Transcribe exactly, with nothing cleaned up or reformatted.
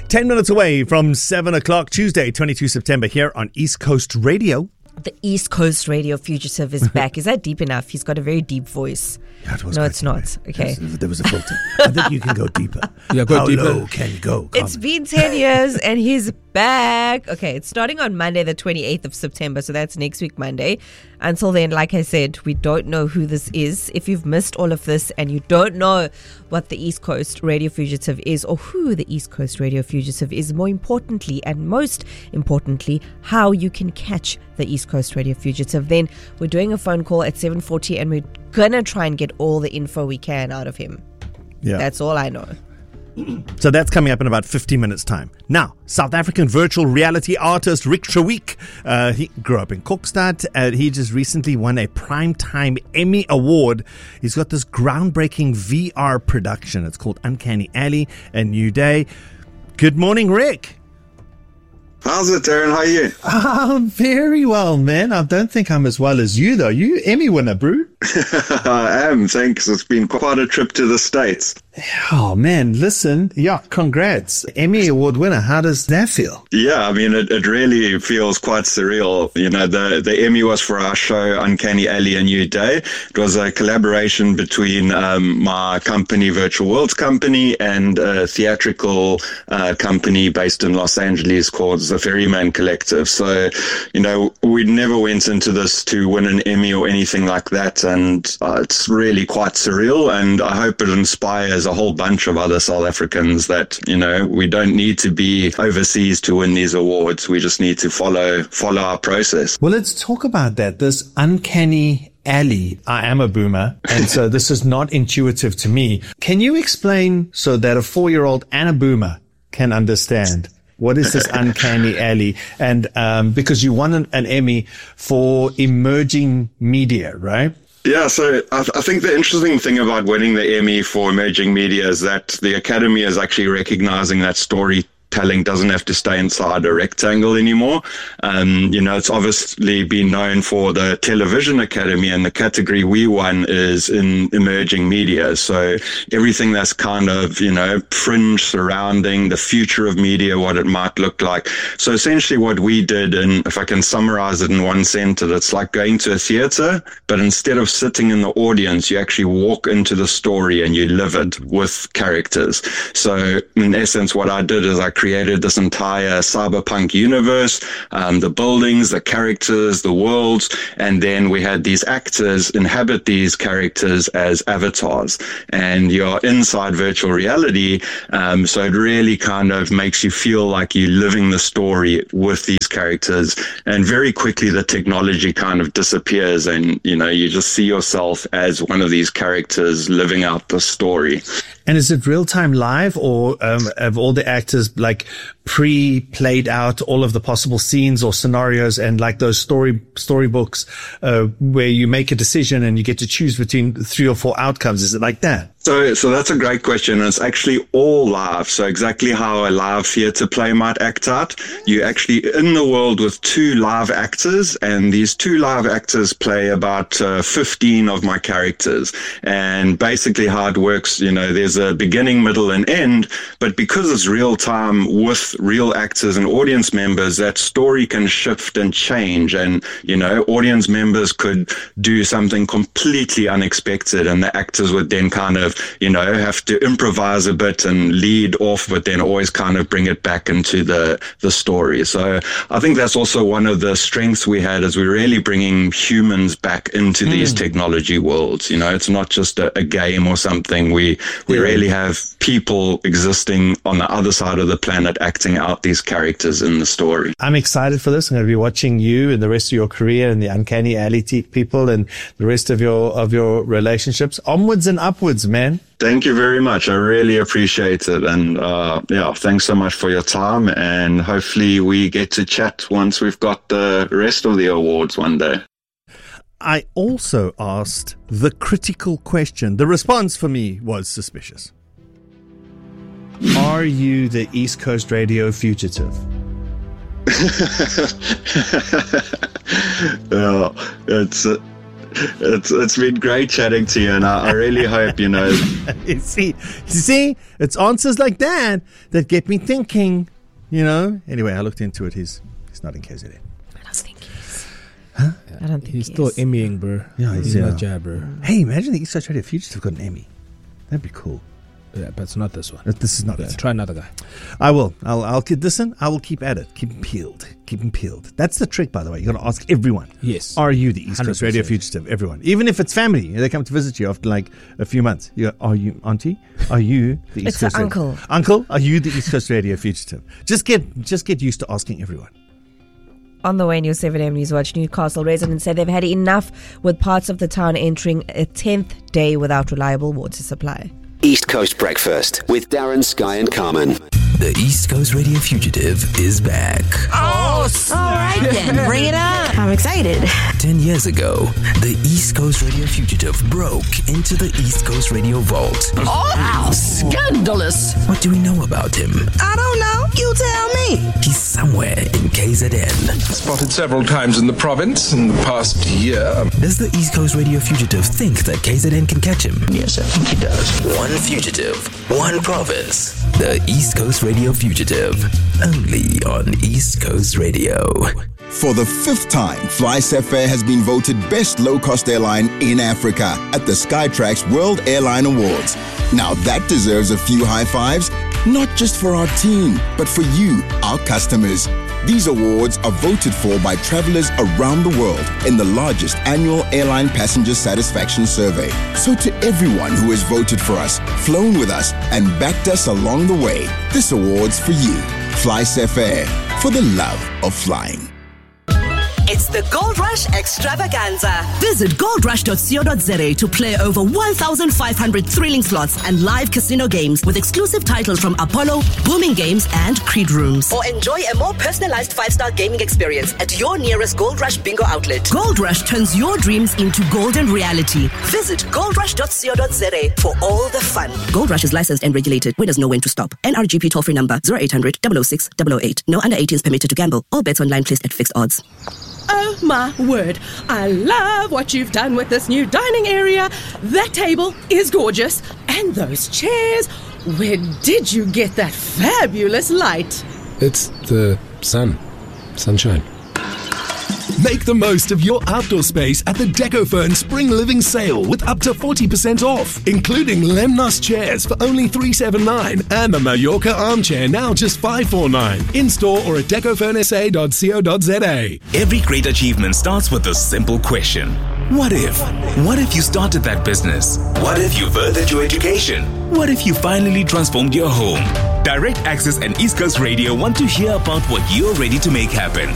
ten minutes away from seven o'clock, Tuesday, twenty-second of September, here on East Coast Radio. The East Coast Radio Fugitive is back. Is that deep enough? He's got a very deep voice. Yeah, it was no, quite it's not. deep. Okay. Yes, there was a filter. I think you can go deeper. Yeah, go How deeper. low can you go? It's been ten years and he's back. Okay, it's starting on Monday, the twenty-eighth of September. So that's next week, Monday. Until then, like I said, we don't know who this is. If you've missed all of this and you don't know what the East Coast Radio Fugitive is or who the East Coast Radio Fugitive is, more importantly and most importantly, how you can catch the East Coast Radio Fugitive, then we're doing a phone call at seven forty and we're going to try and get all the info we can out of him. Yeah. That's all I know. So that's coming up in about fifty minutes' time. Now, South African virtual reality artist Rick Treweek, uh, he grew up in Kokstad. Uh, he just recently won a Primetime Emmy Award. He's got this groundbreaking V R production. It's called Uncanny Alley, A New Day. Good morning, Rick. How's it, Darren? How are you? Oh, very well, man. I don't think I'm as well as you, though. You Emmy winner, bro. I am, thanks. It's been quite a trip to the States. Oh, man, listen. Yeah, congrats. Emmy Award winner. How does that feel? Yeah, I mean, it, it really feels quite surreal. You know, the, the Emmy was for our show, Uncanny Alley, A New Day. It was a collaboration between um, my company, Virtual Worlds Company, and a theatrical uh, company based in Los Angeles called the Ferryman Collective. So, you know, we never went into this to win an Emmy or anything like that. And uh, it's really quite surreal. And I hope it inspires a whole bunch of other South Africans that, you know, we don't need to be overseas to win these awards. We just need to follow follow our process. Well, let's talk about that. This Uncanny Alley. I am a boomer, and so this is not intuitive to me. Can you explain so that a four-year-old and a boomer can understand? What is this Uncanny Alley? And um, because you won an, an Emmy for emerging media, right? Yeah, so I, th- I think the interesting thing about winning the Emmy for emerging media is that the Academy is actually recognizing that story. Telling doesn't have to stay inside a rectangle anymore. Um, you know, it's obviously been known for the Television Academy, and the category we won is in emerging media. So everything that's kind of, you know, fringe surrounding the future of media, what it might look like. So essentially what we did, and if I can summarize it in one sentence, it's like going to a theater, but instead of sitting in the audience, you actually walk into the story and you live it with characters. So in essence, what I did is I created this entire cyberpunk universe, um, the buildings, the characters, the worlds, and then we had these actors inhabit these characters as avatars, and you're inside virtual reality, um, so it really kind of makes you feel like you're living the story with these characters, and very quickly the technology kind of disappears, and you know, you just see yourself as one of these characters living out the story. And is it real-time live, or um, have all the actors like pre-played out all of the possible scenes or scenarios, and like those story storybooks uh, where you make a decision and you get to choose between three or four outcomes? Is it like that? So, so that's a great question. It's actually all live. So exactly how a live theater play might act out. You're actually in the world with two live actors, and these two live actors play about uh, fifteen of my characters. And basically how it works, you know, there's a beginning, middle, and end, but because it's real time with real actors and audience members, that story can shift and change. And, you know, audience members could do something completely unexpected, and the actors would then kind of, you know, have to improvise a bit and lead off, but then always kind of bring it back into the, the story. So I think that's also one of the strengths we had, is we're really bringing humans back into mm. these technology worlds. You know, it's not just a, a game or something. We, we yeah. really have people existing on the other side of the planet acting out these characters in the story. I'm excited for this. I'm going to be watching you and the rest of your career and the Uncanny Alley people and the rest of your, of your relationships. Onwards and upwards, man. Thank you very much. I really appreciate it. And uh, yeah, thanks so much for your time. And hopefully we get to chat once we've got the rest of the awards one day. I also asked the critical question. The response for me was suspicious. Are you the East Coast Radio fugitive? Yeah, it's uh, It's it's been great chatting to you, and I, I really hope you know. you see, you see, it's answers like that that get me thinking. You know. Anyway, I looked into it. He's he's not in K Z N. I don't think he is. Huh? I don't think He's he still is. Emmying, bro. Yeah, he's he's, yeah. not jabber. Hey, imagine the East Coast Radio Fugitive got an Emmy. That'd be cool. Yeah, but it's not this one. This is not Yeah, it. try another guy. I will. I'll. I'll keep listen. I will keep at it. Keep them peeled. Keep them peeled. That's the trick, by the way. You got to ask everyone. Yes. Are you the East Coast one hundred percent. Radio Fugitive? Everyone, even if it's family, they come to visit you after like a few months. You go, are you auntie? Are you the East It's Coast an Radio- uncle. Uncle, are you the East Coast Radio Fugitive? Just get just get used to asking everyone. On the way, News seven A M News Watch, Newcastle residents say they've had enough with parts of the town entering a tenth day without reliable water supply. East Coast Breakfast with Darren, Sky and Carmen. The East Coast Radio Fugitive is back. All right then, bring it on. I'm excited. Ten years ago, the East Coast Radio Fugitive broke into the East Coast Radio Vault. Oh, scandalous. What do we know about him? I don't know. You tell me. He's somewhere in K Z N. Spotted several times in the province in the past year. Does the East Coast Radio Fugitive think that K Z N can catch him? Yes, I think he does. One fugitive, one province. The East Coast Radio Fugitive. Only on East Coast Radio. For the fifth time, FlySafair has been voted best low-cost airline in Africa at the Skytrax World Airline Awards. Now that deserves a few high fives, not just for our team, but for you, our customers. These awards are voted for by travelers around the world in the largest annual airline passenger satisfaction survey. So to everyone who has voted for us, flown with us, and backed us along the way, this award's for you. FlySafair, for the love of flying. It's the Gold Rush Extravaganza. Visit gold rush dot co dot za to play over one thousand five hundred thrilling slots and live casino games with exclusive titles from Apollo, Booming Games, and Creed Rooms. Or enjoy a more personalized five-star gaming experience at your nearest Gold Rush bingo outlet. Gold Rush turns your dreams into golden reality. Visit gold rush dot co dot za for all the fun. Gold Rush is licensed and regulated. Winners know when to stop. N R G P toll-free number zero eight hundred, double oh six, double oh eight. No under eighteens permitted to gamble. All bets online placed at fixed odds. Oh my word, I love what you've done with this new dining area. That table is gorgeous. And those chairs, where did you get that fabulous light? It's the sun. Sunshine. Make the most of your outdoor space at the DecoFern Spring Living Sale with up to forty percent off, including Lemnos chairs for only three hundred seventy-nine dollars and the Mallorca armchair now just five hundred forty-nine dollars. In store or at deco fern s a dot co dot za. Every great achievement starts with a simple question. What if? What if you started that business? What if you furthered your education? What if you finally transformed your home? Direct Access and East Coast Radio want to hear about what you're ready to make happen.